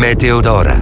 Meteodora.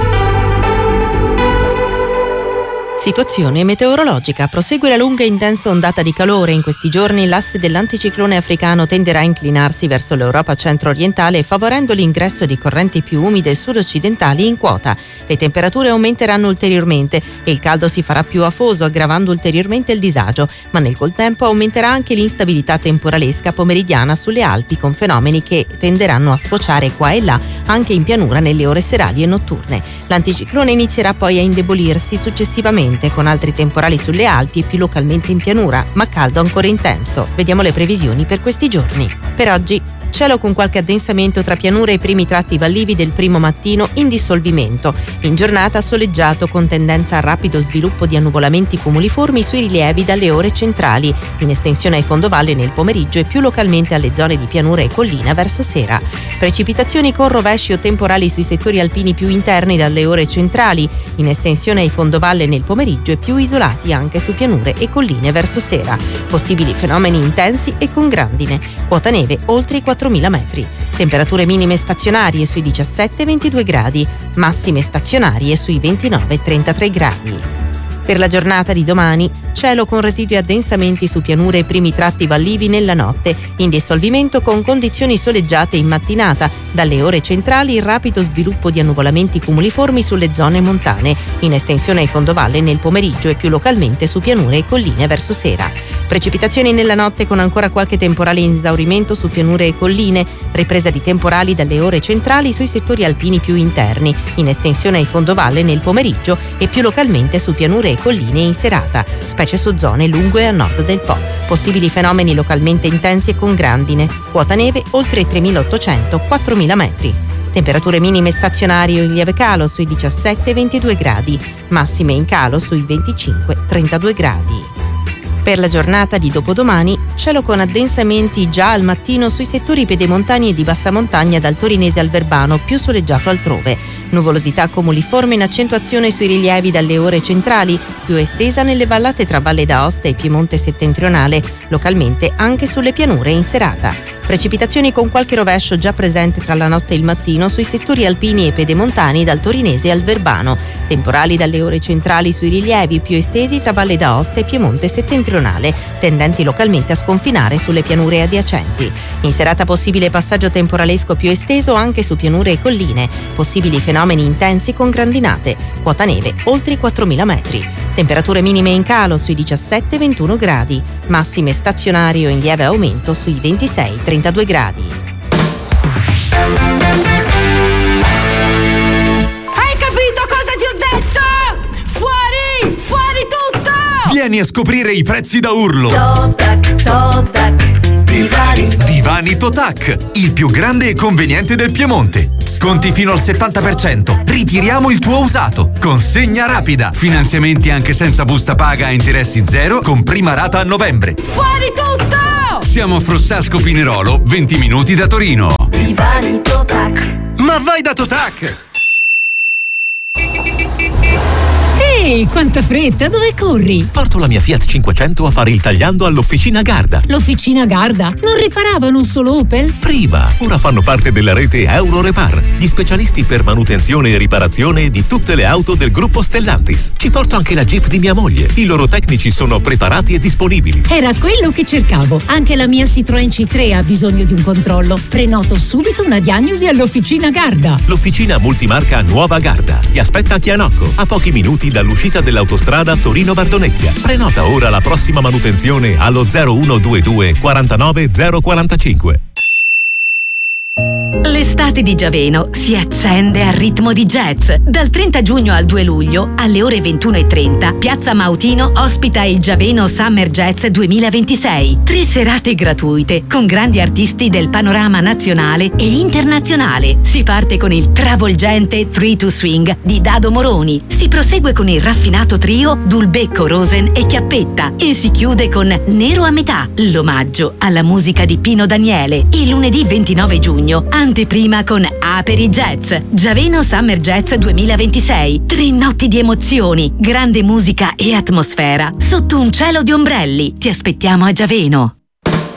Situazione meteorologica. Prosegue la lunga e intensa ondata di calore. In questi giorni l'asse dell'anticiclone africano tenderà a inclinarsi verso l'Europa centro-orientale, favorendo l'ingresso di correnti più umide sud-occidentali in quota. Le temperature aumenteranno ulteriormente e il caldo si farà più afoso, aggravando ulteriormente il disagio, ma nel contempo aumenterà anche l'instabilità temporalesca pomeridiana sulle Alpi, con fenomeni che tenderanno a sfociare qua e là anche in pianura nelle ore serali e notturne. L'anticiclone inizierà poi a indebolirsi successivamente, con altri temporali sulle Alpi e più localmente in pianura, ma caldo ancora intenso. Vediamo le previsioni per questi giorni. Per oggi cielo con qualche addensamento tra pianure e primi tratti vallivi del primo mattino in dissolvimento. In giornata soleggiato con tendenza a rapido sviluppo di annuvolamenti cumuliformi sui rilievi dalle ore centrali, in estensione ai fondovalle nel pomeriggio e più localmente alle zone di pianura e collina verso sera. Precipitazioni con rovesci o temporali sui settori alpini più interni dalle ore centrali, in estensione ai fondovalle nel pomeriggio e più isolati anche su pianure e colline verso sera. Possibili fenomeni intensi e con grandine. Quota neve oltre i 4.000 metri. Temperature minime stazionarie sui 17-22 gradi, massime stazionarie sui 29-33 gradi. Per la giornata di domani, cielo con residui addensamenti su pianure e primi tratti vallivi nella notte, in dissolvimento con condizioni soleggiate in mattinata, dalle ore centrali il rapido sviluppo di annuvolamenti cumuliformi sulle zone montane, in estensione ai fondovalle nel pomeriggio e più localmente su pianure e colline verso sera. Precipitazioni nella notte con ancora qualche temporale in esaurimento su pianure e colline, ripresa di temporali dalle ore centrali sui settori alpini più interni, in estensione ai fondovalle nel pomeriggio e più localmente su pianure e colline in serata, specie su zone lungo e a nord del Po. Possibili fenomeni localmente intensi e con grandine. Quota neve oltre i 3.800-4.000 metri. Temperature minime stazionarie o in lieve calo sui 17-22 gradi, massime in calo sui 25-32 gradi. Per la giornata di dopodomani, cielo con addensamenti già al mattino sui settori pedemontani e di bassa montagna dal Torinese al Verbano, più soleggiato altrove. Nuvolosità cumuliforme in accentuazione sui rilievi dalle ore centrali, più estesa nelle vallate tra Valle d'Aosta e Piemonte settentrionale, localmente anche sulle pianure in serata. Precipitazioni con qualche rovescio già presente tra la notte e il mattino sui settori alpini e pedemontani dal Torinese al Verbano. Temporali dalle ore centrali sui rilievi più estesi tra Valle d'Aosta e Piemonte settentrionale, tendenti localmente a sconfinare sulle pianure adiacenti. In serata possibile passaggio temporalesco più esteso anche su pianure e colline. Possibili fenomeni intensi con grandinate. Quota neve oltre i 4.000 metri. Temperature minime in calo sui 17-21 gradi. Massime stazionarie o in lieve aumento sui 26-32 gradi. Hai capito cosa ti ho detto? Fuori! Fuori tutto! Vieni a scoprire i prezzi da urlo. Totac, Divani Totac, il più grande e conveniente del Piemonte. Sconti fino al 70%. Ritiriamo il tuo usato. Consegna rapida. Finanziamenti anche senza busta paga a interessi zero con prima rata a novembre. Fuori tutto! Siamo a Frossasco Pinerolo, 20 minuti da Torino. Divani Totac. Ma vai da Totac! Ehi, quanta fretta, dove corri? Porto la mia Fiat 500 a fare il tagliando all'Officina Garda. L'Officina Garda? Non riparavano solo Opel? Prima, ora fanno parte della rete Eurorepar, gli specialisti per manutenzione e riparazione di tutte le auto del gruppo Stellantis. Ci porto anche la Jeep di mia moglie. I loro tecnici sono preparati e disponibili. Era quello che cercavo. Anche la mia Citroën C3 ha bisogno di un controllo. Prenoto subito una diagnosi all'Officina Garda. L'Officina multimarca Nuova Garda ti aspetta a Chianocco, a pochi minuti dall'uscita dell'autostrada Torino-Bardonecchia. Prenota ora la prossima manutenzione allo 0122 49 045. L'estate di Giaveno si accende al ritmo di jazz. Dal 30 giugno al 2 luglio, alle ore 21:30, Piazza Mautino ospita il Giaveno Summer Jazz 2026. 3 serate gratuite con grandi artisti del panorama nazionale e internazionale. Si parte con il travolgente 3-2 Swing di Dado Moroni. Si prosegue con il raffinato trio Dulbecco, Rosen e Chiappetta. E si chiude con Nero a metà, l'omaggio alla musica di Pino Daniele. Il lunedì 29 giugno, anteprima con Aperi Jazz, Giaveno Summer Jazz 2026. 3 notti di emozioni, grande musica e atmosfera sotto un cielo di ombrelli. Ti aspettiamo a Giaveno.